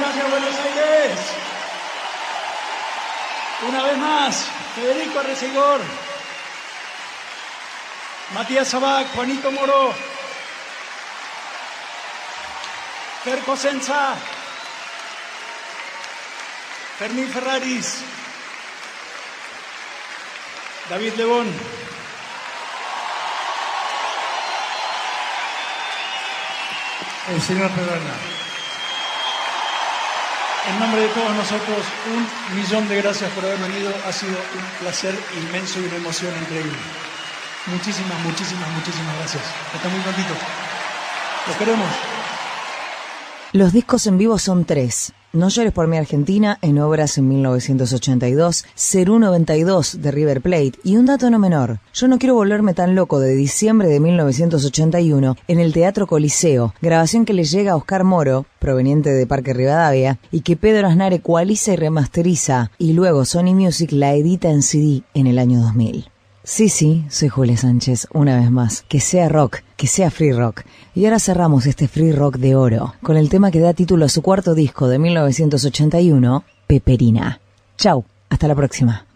gracias, Buenos Aires. Una vez más, Federico Arrecegor, Matías Sabac, Juanito Moro, Fer Cosenza, Fermín Ferraris, David Lebón. El señor Pedroña. En nombre de todos nosotros, 1.000.000 de gracias por haber venido. Ha sido un placer inmenso y una emoción increíble. Muchísimas gracias. Hasta muy prontito. Los queremos. Los discos en vivo son 3. No llores por mi Argentina, en Obras en 1982, Cerú 92 de River Plate y un dato no menor, Yo no quiero volverme tan loco de diciembre de 1981 en el Teatro Coliseo, grabación que le llega a Oscar Moro, proveniente de Parque Rivadavia, y que Pedro Aznar ecualiza y remasteriza, y luego Sony Music la edita en CD en el año 2000. Sí, soy Julia Sánchez, una vez más. Que sea rock, que sea free rock. Y ahora cerramos este free rock de oro con el tema que da título a su cuarto disco de 1981, Peperina. Chau, hasta la próxima.